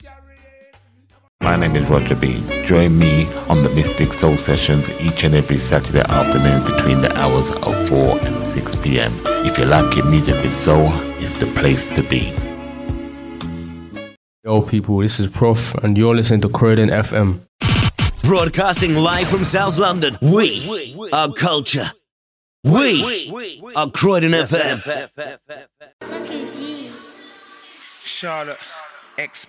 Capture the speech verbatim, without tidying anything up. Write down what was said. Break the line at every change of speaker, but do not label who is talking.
My name is Roger B. Join me on the Mystic Soul Sessions each and every Saturday afternoon between the hours of four and six p.m. If you like your music with soul, it's the place to be.
Yo people, this is Prof and you're listening to Croydon F M.
Broadcasting live from South London, we are culture. We are Croydon F M.
Charlotte, X